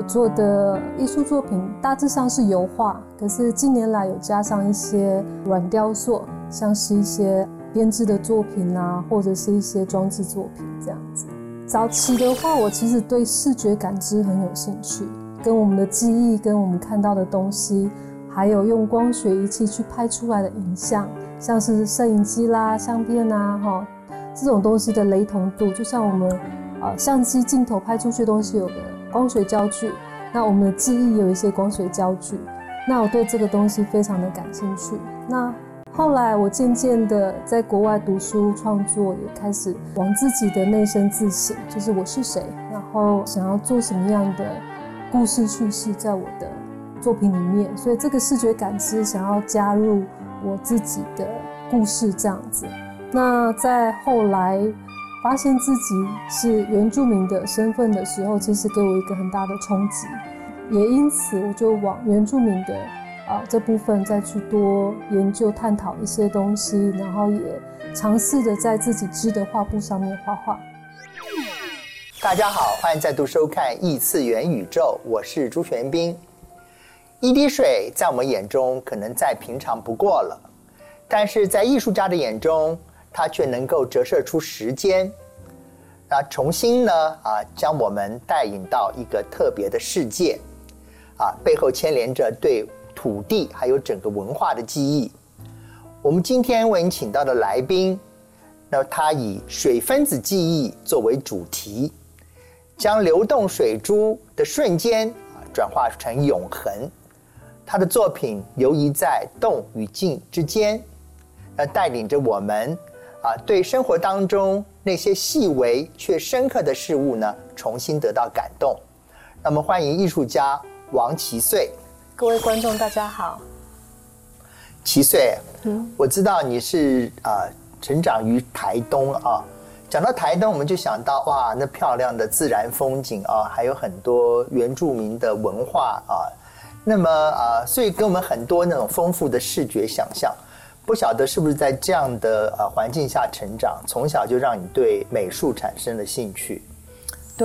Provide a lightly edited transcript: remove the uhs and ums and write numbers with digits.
我做的艺术作品大致上是油画，可是近年来有加上一些软雕塑，像是一些编织的作品啊，或者是一些装置作品这样子。早期的话，我其实对视觉感知很有兴趣，跟我们的记忆，跟我们看到的东西，还有用光学仪器去拍出来的影像，像是摄影机啦、相片啊，这种东西的雷同度，就像我们相机镜头拍出去的东西有个光学焦距，那我们的记忆有一些光学焦距，那我对这个东西非常的感兴趣。那后来我渐渐的在国外读书创作，也开始往自己的内生自省，就是我是谁，然后想要做什么样的故事叙事在我的作品里面，所以这个视觉感知想要加入我自己的故事这样子。那在后来发现自己是原住民的身份的时候，其实给我一个很大的冲击，也因此我就往原住民的这部分再去多研究探讨一些东西，然后也尝试着在自己织的画布上面画画。 大家好，欢迎再度收看异次元宇宙，我是朱玄彬。一滴水在我们眼中可能再平常不过了，但是在艺术家的眼中，它却能够折射出时间，重新将我们带引到一个特别的世界，背后牵连着对土地还有整个文化的记忆。我们今天为您请到的来宾，那他以水分子记忆作为主题，将流动水珠的瞬间转化成永恒。他的作品游移在动与静之间，带领着我们对生活当中那些细微却深刻的事物呢，重新得到感动。那么欢迎艺术家王其穗。 各位观众大家好。 其穗，我知道你是成长于台东啊。讲到台东，我们就想到哇，那漂亮的自然风景啊，还有很多原住民的文化啊。那么所以给我们很多那种丰富的视觉想象。不晓得是不是在这样的环境下成长，从小就让你对美术产生了兴趣？